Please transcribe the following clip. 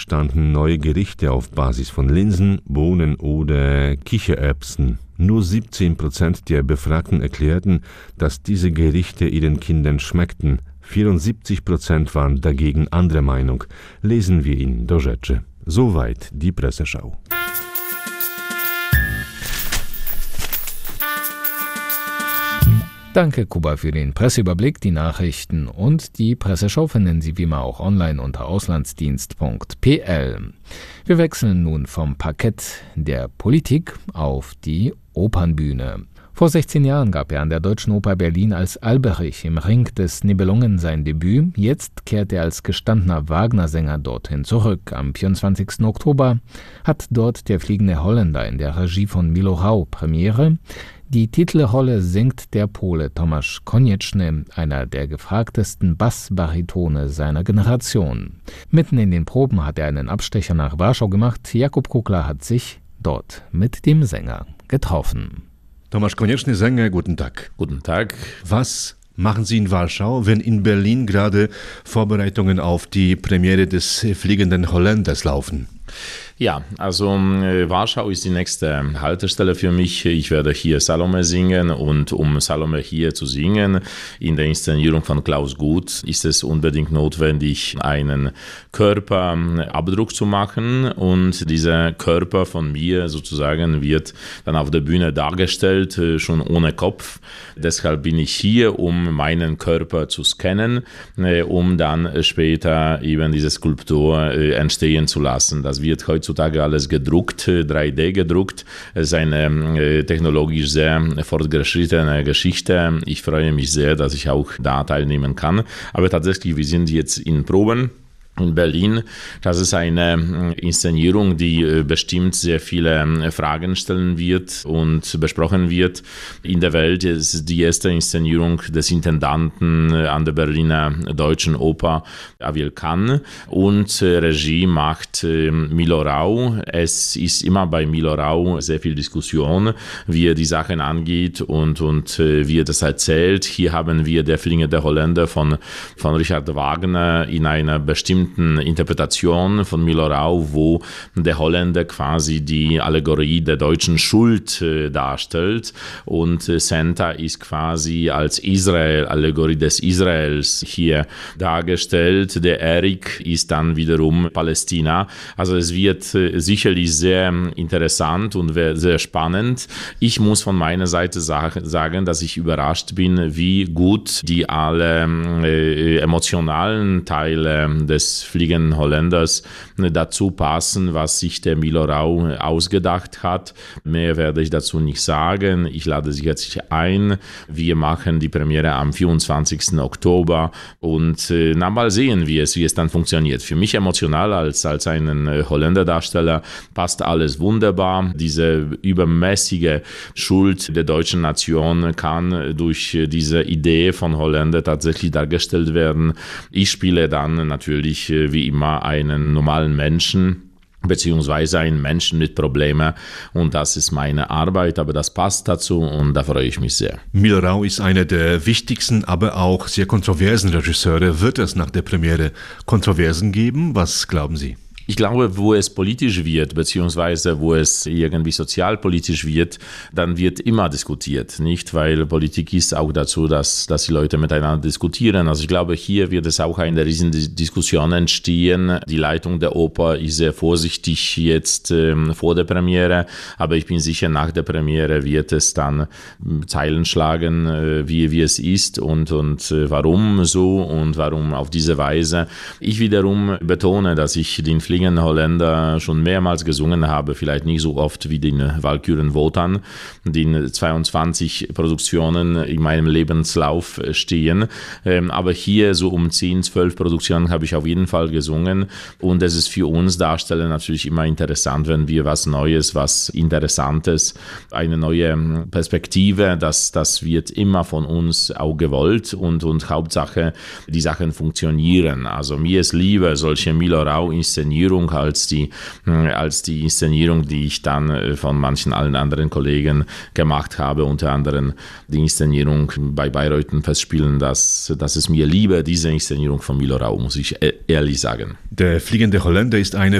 entstanden neue Gerichte auf Basis von Linsen, Bohnen oder Kichererbsen. Nur 17% der Befragten erklärten, dass diese Gerichte ihren Kindern schmeckten. 74% waren dagegen anderer Meinung. Lesen wir in do rzeczy. Soweit die Presseschau. Danke, Kuba, für den Presseüberblick. Die Nachrichten und die Presseschau finden Sie wie immer auch online unter auslandsdienst.pl. Wir wechseln nun vom Parkett der Politik auf die Opernbühne. Vor 16 Jahren gab er an der Deutschen Oper Berlin als Alberich im Ring des Nibelungen sein Debüt. Jetzt kehrt er als gestandener Wagner-Sänger dorthin zurück. Am 24. Oktober hat dort der Fliegende Holländer in der Regie von Milo Rau Premiere. Die Titelrolle singt der Pole Tomasz Konieczny, einer der gefragtesten Bassbaritone seiner Generation. Mitten in den Proben hat er einen Abstecher nach Warschau gemacht. Jakub Kukla hat sich dort mit dem Sänger getroffen. Tomasz Konieczny, Sänger, guten Tag. Guten Tag. Was machen Sie in Warschau, wenn in Berlin gerade Vorbereitungen auf die Premiere des Fliegenden Holländers laufen? Ja, also Warschau ist die nächste Haltestelle für mich. Ich werde hier Salome singen und um Salome hier zu singen, in der Inszenierung von Klaus Guth, ist es unbedingt notwendig, einen Körperabdruck zu machen und dieser Körper von mir sozusagen wird dann auf der Bühne dargestellt, schon ohne Kopf. Deshalb bin ich hier, um meinen Körper zu scannen, um dann später eben diese Skulptur entstehen zu lassen. Das wird heutzutage alles gedruckt, 3D gedruckt. Es ist eine technologisch sehr fortgeschrittene Geschichte. Ich freue mich sehr, dass ich auch da teilnehmen kann. Aber tatsächlich, wir sind jetzt in Proben in Berlin. Das ist eine Inszenierung, die bestimmt sehr viele Fragen stellen wird und besprochen wird in der Welt. Es ist die erste Inszenierung des Intendanten an der Berliner Deutschen Oper, Aviel Can, und Regie macht Milo Rau. Es ist immer bei Milo Rau sehr viel Diskussion, wie er die Sachen angeht und wie er das erzählt. Hier haben wir Der Fliegende Holländer von Richard Wagner in einer bestimmten Interpretation von Milo Rau, wo der Holländer quasi die Allegorie der deutschen Schuld darstellt und Santa ist quasi als Israel, Allegorie des Israels hier dargestellt. Der Erik ist dann wiederum Palästina. Also es wird sicherlich sehr interessant und sehr spannend. Ich muss von meiner Seite sagen, dass ich überrascht bin, wie gut die alle emotionalen Teile des Fliegenden Holländers dazu passen, was sich der Milo Rau ausgedacht hat. Mehr werde ich dazu nicht sagen. Ich lade Sie herzlich ein. Wir machen die Premiere am 24. Oktober und mal sehen, wie es dann funktioniert. Für mich emotional als einen Holländerdarsteller passt alles wunderbar. Diese übermäßige Schuld der deutschen Nation kann durch diese Idee von Holländer tatsächlich dargestellt werden. Ich spiele dann natürlich wie immer einen normalen Menschen, beziehungsweise einen Menschen mit Problemen und das ist meine Arbeit, aber das passt dazu und da freue ich mich sehr. Milo Rau ist einer der wichtigsten, aber auch sehr kontroversen Regisseure. Wird es nach der Premiere Kontroversen geben? Was glauben Sie? Ich glaube, wo es politisch wird, beziehungsweise wo es irgendwie sozialpolitisch wird, dann wird immer diskutiert, nicht? Weil Politik ist auch dazu, dass die Leute miteinander diskutieren. Also ich glaube, hier wird es auch eine riesen Diskussion entstehen. Die Leitung der Oper ist sehr vorsichtig jetzt vor der Premiere, aber ich bin sicher, nach der Premiere wird es dann Zeilen schlagen, wie es ist und warum so und warum auf diese Weise. Ich wiederum betone, dass ich den Fliegenden Holländer schon mehrmals gesungen habe, vielleicht nicht so oft wie den Walküren Wotan, die 22 Produktionen in meinem Lebenslauf stehen, aber hier so um 10, 12 Produktionen habe ich auf jeden Fall gesungen und es ist für uns Darsteller natürlich immer interessant, wenn wir was Neues, was Interessantes, eine neue Perspektive, das wird immer von uns auch gewollt und Hauptsache, die Sachen funktionieren. Also mir ist lieber solche Milo Rau Inszenierung als die Inszenierung, die ich dann von manchen allen anderen Kollegen gemacht habe, unter anderem die Inszenierung bei Bayreuthen Festspielen, das ist mir lieber, diese Inszenierung von Milo Rau, muss ich ehrlich sagen. Der Fliegende Holländer ist eine